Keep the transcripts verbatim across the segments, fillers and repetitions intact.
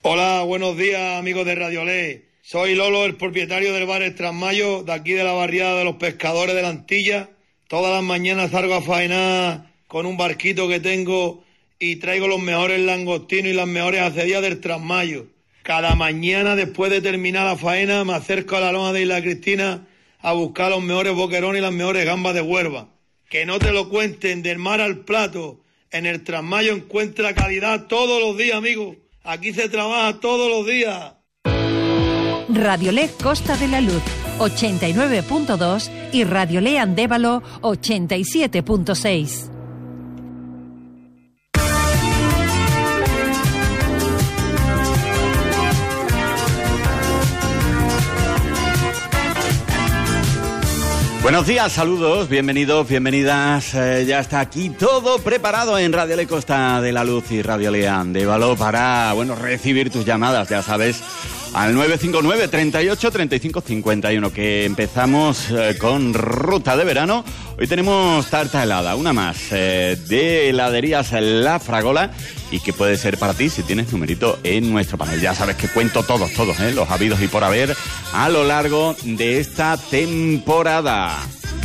Hola, buenos días, amigos de Radio Ley. Soy Lolo, el propietario del bar El Trasmayo, de aquí de la barriada de los pescadores de la Antilla. Todas las mañanas salgo a faenar con un barquito que tengo y traigo los mejores langostinos y las mejores acedías del Trasmayo. Cada mañana, después de terminar la faena, me acerco a la loma de Isla Cristina a buscar los mejores boquerones y las mejores gambas de Huelva. Que no te lo cuenten, del mar al plato. En el Trasmayo encuentra calidad todos los días, amigo. Aquí se trabaja todos los días. Radiolé Costa de la Luz, ochenta y nueve punto dos y Radiolé Andévalo, ochenta y siete punto seis. Buenos días, saludos, bienvenidos, bienvenidas. Eh, ya está aquí todo preparado en Radiolé Costa de la Luz y Radiolé Andévalo para, bueno, recibir tus llamadas, ya sabes, al nueve cinco nueve, treinta y ocho, treinta y cinco, cincuenta y uno, que empezamos eh, con ruta de verano. Hoy tenemos tarta helada, una más, eh, de heladerías La Fragola, y que puede ser para ti si tienes numerito en nuestro panel. Ya sabes que cuento todos, todos, eh, los habidos y por haber a lo largo de esta temporada.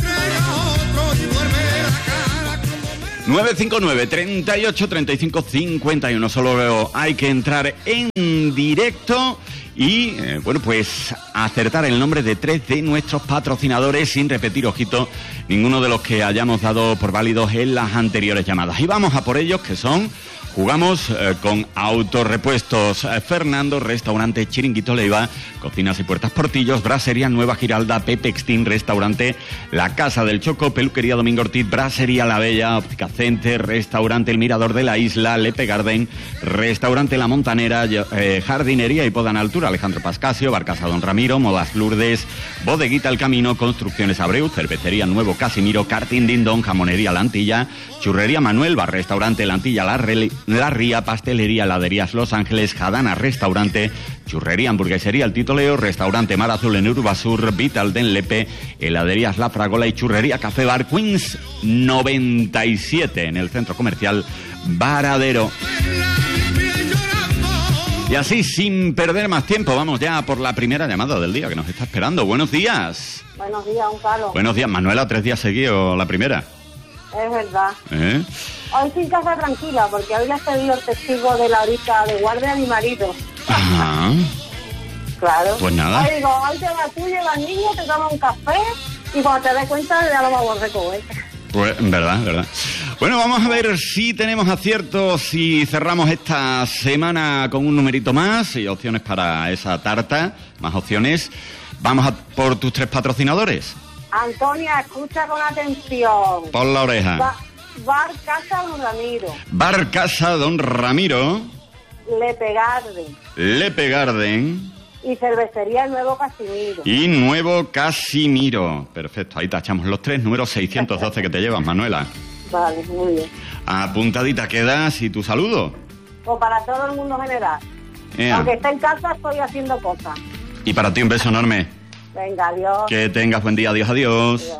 nueve cinco nueve, treinta y ocho, treinta y cinco, cincuenta y uno. Solo hay que entrar en directo y, eh, bueno, pues acertar el nombre de tres de nuestros patrocinadores sin repetir, ojito, ninguno de los que hayamos dado por válidos en las anteriores llamadas. Y vamos a por ellos, que son... Jugamos eh, con Autorepuestos eh, Fernando, Restaurante Chiringuito Leiva, Cocinas y Puertas Portillos, Brasería Nueva Giralda, Pepe Extin, Restaurante La Casa del Choco, Peluquería Domingo Ortiz, Brasería La Bella, Óptica Center, Restaurante El Mirador de la Isla, Lepe Garden, Restaurante La Montanera, eh, Jardinería y Poda en Altura, Alejandro Pascasio, Barcasa Don Ramiro, Modas Lourdes, Bodeguita El Camino, Construcciones Abreu, Cervecería Nuevo Casimiro, Karting Dindon, Jamonería La Antilla, Churrería Manuel, Bar Restaurante La Antilla, La Reli La Ría, Pastelería, Heladerías Los Ángeles, Jadana Restaurante, Churrería, Hamburguesería El Titoleo, Restaurante Mar Azul en Urbasur, Vital den Lepe, Heladerías La Fragola y Churrería Café Bar Queens noventa y siete en el Centro Comercial Varadero. Y así, sin perder más tiempo, vamos ya por la primera llamada del día que nos está esperando. Buenos días. Buenos días, Gonzalo. Buenos días, Manuela, tres días seguidos la primera. Es verdad. ¿Eh? Hoy sin casa tranquila, porque hoy le has pedido el testigo de la horita de guardia a mi marido. Ajá. Claro. Pues nada. Hoy digo, hoy te vas tú, llevas niño, te tomas un café y cuando te des cuenta ya lo vamos a recoger. Pues, en verdad, en verdad. Bueno, vamos a ver si tenemos aciertos y cerramos esta semana con un numerito más y opciones para esa tarta, más opciones. Vamos a por tus tres patrocinadores. Antonia, escucha con atención. Pon la oreja. Ba- Bar Casa Don Ramiro. Bar Casa Don Ramiro. Lepe Garden. Lepe Garden. Y Cervecería El Nuevo Casimiro. Y Nuevo Casimiro. Perfecto, ahí tachamos los tres, número seiscientos doce que te llevas, Manuela. Vale, muy bien. Apuntadita quedas y tu saludo. Pues para todo el mundo general. Ea. Aunque esté en casa, estoy haciendo cosas. Y para ti un beso enorme. Venga, adiós. Que tengas buen día, adiós, adiós. Adiós.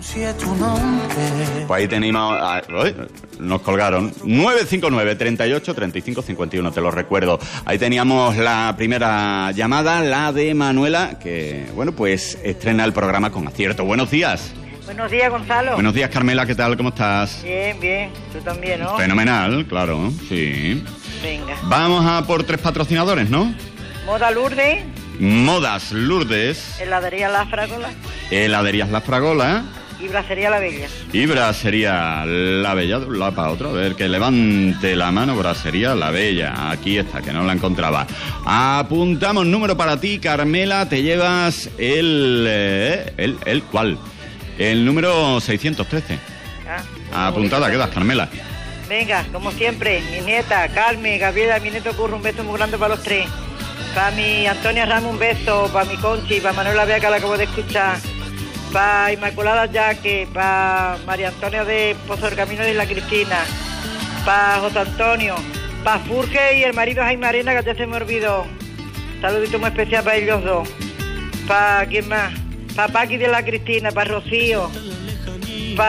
Pues ahí tenemos... ah, uy, nos colgaron. nueve cinco nueve, treinta y ocho, treinta y cinco, cincuenta y uno, te lo recuerdo. Ahí teníamos la primera llamada, la de Manuela, que, bueno, pues estrena el programa con acierto. Buenos días. Buenos días, Gonzalo. Buenos días, Carmela, ¿qué tal? ¿Cómo estás? Bien, bien. Tú también, ¿no? Fenomenal, claro, sí. Venga. Vamos a por tres patrocinadores, ¿no? Moda Lourdes. Modas Lourdes. Heladería La Fragola. Heladerías La Fragola. Y Brasería La Bella. Y Brasería La Bella, de un lado para otro. A ver, que levante la mano, Brasería La Bella. Aquí está, que no la encontraba. Apuntamos número para ti, Carmela. Te llevas el... Eh, el, el ¿cuál? El número seiscientos trece. Ah, Apuntada quedas, Carmela. Venga, como siempre, mi nieta, Carmen, Gabriela, mi nieto Curro, un beso muy grande para los tres. Para mi Antonia Ramos, un beso. Para mi Conchi, para Manuela Bea, que la acabo de escuchar. Para Inmaculada Yaque, para María Antonia de Pozo del Camino de la Cristina, para José Antonio, para Furge y el marido Jaime Arena, que ya se me olvidó. Saludito muy especial para ellos dos. Para quién más, para Paqui de la Cristina, para Rocío,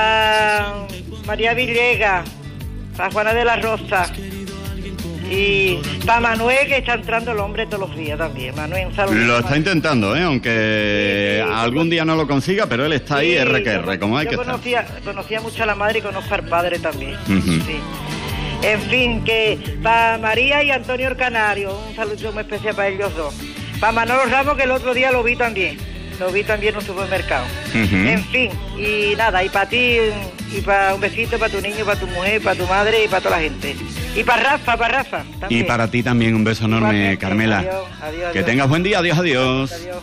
para María Villegas, para Juana de la Rosa y Y para Manuel, que está entrando el hombre todos los días también. Manuel, un saludo. Lo está intentando, ¿eh? Aunque sí, sí, algún día no lo consiga, pero él está ahí sí, R que R, como hay yo que conocía, estar. conocía mucho a la madre y conozco al padre también. Uh-huh. Sí. En fin, que para María y Antonio el Canario, un saludo muy especial para ellos dos. Para Manolo Ramos, que el otro día lo vi también. Lo vi también en un supermercado. Uh-huh. En fin, y nada, y para ti, y para un besito para tu niño, para tu mujer, para tu madre y para toda la gente. Y para Rafa, para Rafa también. Y para ti también un beso enorme, Igualmente. Carmela. Adiós, adiós, que adiós. tengas buen día, adiós, adiós. Adiós.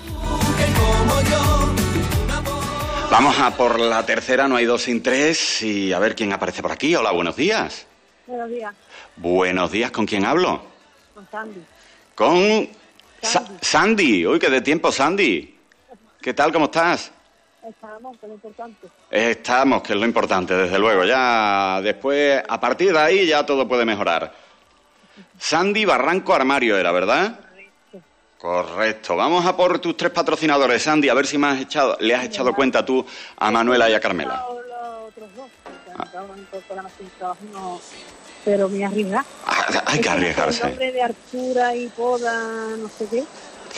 Vamos a por la tercera, no hay dos sin tres, y a ver quién aparece por aquí. Hola, buenos días. Buenos días, Buenos días, ¿con quién hablo? con Sandy. Con Sa- Sandy. Sandy. Uy, qué de tiempo, Sandy. ¿Qué tal, cómo estás? Estamos, que es lo importante. Estamos, que es lo importante, desde luego. Ya después, a partir de ahí, ya todo puede mejorar. Sandy Barranco Armario era, ¿verdad? Correcto. Vamos a por tus tres patrocinadores, Sandy, a ver si me has echado, le has echado cuenta tú a Manuela y a Carmela. Los, los otros dos, porque trabajan en todo el programa sin trabajo, no, pero me arriesga. Ah, hay que El arriesgarse. nombre de Artura y Poda, no sé qué.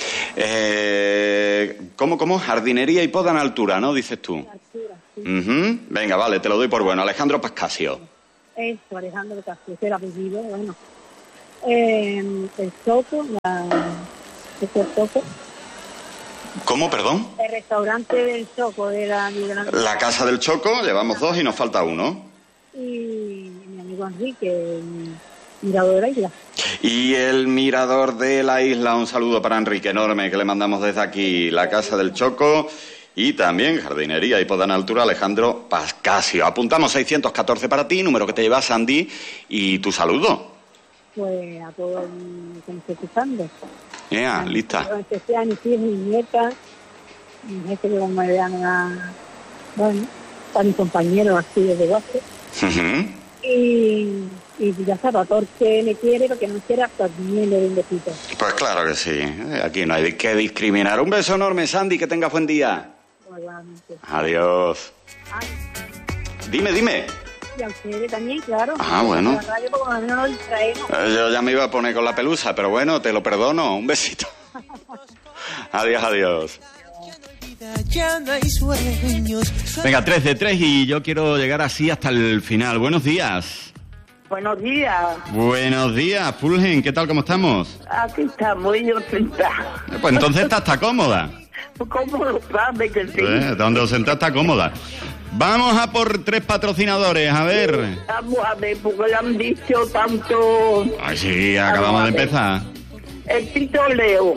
Eh, ¿Cómo, cómo? Jardinería y poda en altura, ¿no? Dices tú. Artura, sí. Ujú. Venga, vale, te lo doy por bueno. Alejandro Pascasio. Eso, Alejandro Casio, ese era apellido, bueno. Eh, el Soto, la, ese el Soto, ¿Cómo, perdón? el restaurante del Soco era mi gran amigo. La Casa del Choco, llevamos dos y nos falta uno. Y mi amigo Enrique, mirador de la isla. Y el Mirador de la Isla, un saludo para Enrique enorme que le mandamos desde aquí. La Casa del Choco y también Jardinería y Poda en Altura, Alejandro Pascasio. Apuntamos seiscientos catorce para ti, número que te lleva Sandy, y tu saludo. Pues a todos los que me estoy escuchando. Ya, A- lista. En especial a mis hijos y mis nietas, mi jefe que como me vean a, bueno, a mis compañeros así desde Guasque. Ujú. Y, y ya está, para todo el que me quiere, lo que no me quiera, también le doy un besito. Pues claro que sí, aquí no hay que discriminar. Un beso enorme, Sandy, que tengas buen día. Pues, igualmente. Adiós. Ay, Dime, dime. y a ustedes también, claro. Ah, bueno. A la radio, porque por lo menos nos distraemos. Eh, Yo ya me iba a poner con la pelusa, pero bueno, te lo perdono. Un besito. Adiós, adiós. Ya no hay sueños. Venga, tres de tres y yo quiero llegar así hasta el final. Buenos días. Buenos días, Buenos días, Fulgen. ¿Qué tal, cómo estamos? aquí estamos, y yo sentada. Eh, Pues entonces está, está cómoda. ¿Cómo lo sabe que sí? Eh, Donde os sentás está cómoda. Vamos a por tres patrocinadores, a ver. Vamos a ver, porque le han dicho tanto. Ay, sí, acabamos de empezar. El Tito Leo,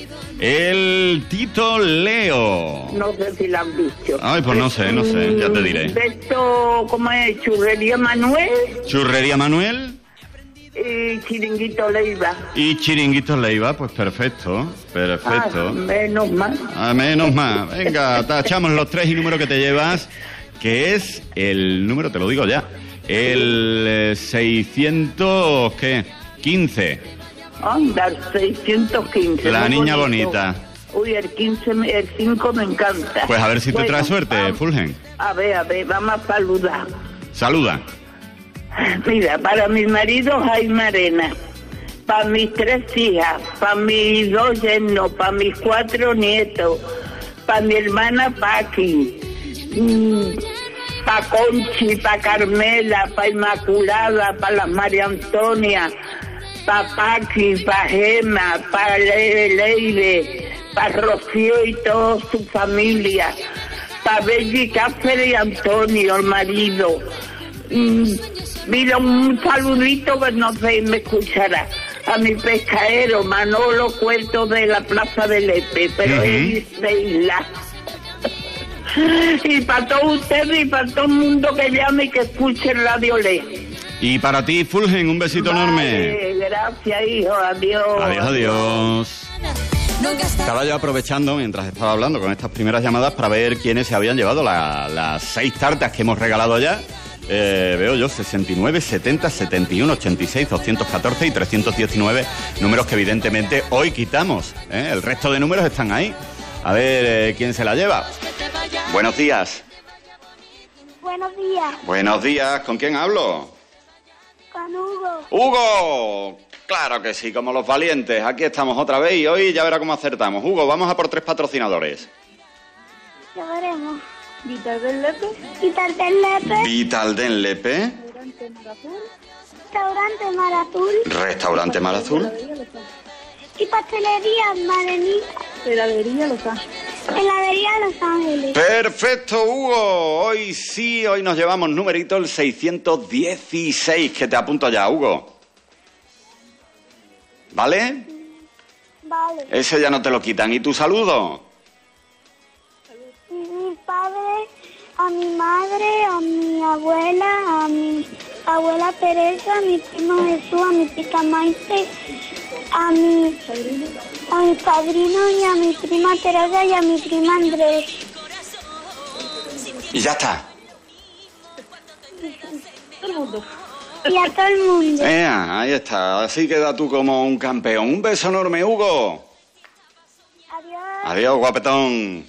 El Tito Leo. no sé si le han dicho. Ay, pues no sé, no sé, ya te diré. De esto, ¿cómo es? Churrería Manuel Churrería Manuel y Chiringuito Leiva. y Chiringuitos Leiva, pues perfecto, Ah, perfecto. menos mal. A menos más. Venga, tachamos los tres y número que te llevas, que es el número, te lo digo ya, el eh, seiscientos, ¿qué? quince. Anda, seiscientos quince. La muy niña bonito. bonita. Uy, el quince, me- el cinco me encanta. Pues a ver si te Bueno, trae suerte, vamos- Fulgen. A ver, a ver, vamos a saludar. Saluda. Mira, para mi marido Jaime Arena, para mis tres hijas, para mis dos yernos, para mis cuatro nietos, para mi hermana Paqui, para Conchi, para Carmela, para Inmaculada, para las María Antonia, para Paqui, para Gema, para Leire, para Rocío y toda su familia, para Belli, Cáceres y Antonio, el marido. Mm, mira, un saludito que no sé, me escuchará. A mi pescadero, Manolo Cuerto de la Plaza del Epe, pero Ujú. es de Isla. Y para todos ustedes y para todo el mundo que llame y que escuche Radio Le. Y para ti, Fulgen, un besito enorme. Vale, gracias, hijo. Adiós. Adiós, adiós. Nunca está. Estaba yo aprovechando, mientras estaba hablando con estas primeras llamadas, para ver quiénes se habían llevado la- las seis tartas que hemos regalado ya. Eh, veo yo sesenta y nueve, setenta, setenta y uno, ochenta y seis, doscientos catorce y trescientos diecinueve, números que evidentemente hoy quitamos, ¿eh? El resto de números están ahí. A ver eh, quién se la lleva. Buenos días. Buenos días, Buenos días. ¿Con quién hablo? con Hugo. ¡Hugo! Claro que sí, como los valientes. Aquí estamos otra vez y hoy ya verá cómo acertamos. Hugo, vamos a por tres patrocinadores. Ya veremos. Vital del Lepe. Vital del Lepe. Vital del Lepe. Restaurante Mar Azul. Restaurante Mar Azul. Y pastelería Marenita. Heladería Los Ángeles. Heladería Los Ángeles. Perfecto, Hugo. Hoy sí, hoy nos llevamos numerito el seiscientos dieciséis, que te apunto ya, Hugo. ¿Vale? Vale. Ese ya no te lo quitan. ¿Y tu saludo? Mi padre, a mi madre, a mi abuela, a mi abuela Teresa, a mi primo Jesús, a mi tita Maite, a mi, a mi padrino y a mi prima Teresa y a mi prima Andrés. Y ya está. Y a todo el mundo. Eh, ahí está. Así queda tú como un campeón. Un beso enorme, Hugo. Adiós. Adiós, guapetón.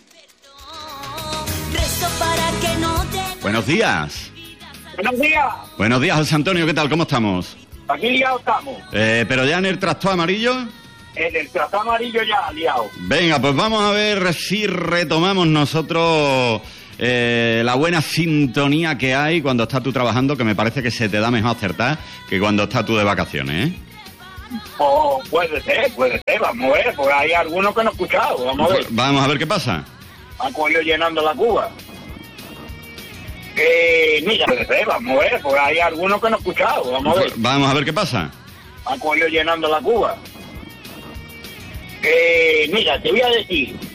Buenos días. Buenos días. Buenos días, José Antonio. ¿Qué tal? ¿Cómo estamos? Aquí liados estamos. Eh, ¿Pero ya en el tractor amarillo? En el tractor amarillo ya liados. Venga, pues vamos a ver si retomamos nosotros eh, la buena sintonía que hay cuando estás tú trabajando, que me parece que se te da mejor acertar que cuando estás tú de vacaciones, ¿eh? Oh, puede ser, puede ser. Vamos a ver, porque hay algunos que no he escuchado. Vamos a ver. Vamos a ver qué pasa. Han cogido llenando la cuba. Eh, mira, puede ser, vamos a ver, porque hay algunos que no he escuchado. Vamos a ver. Vamos a ver qué pasa. Han cogido llenando la cuba. Eh, mira, te voy a decir,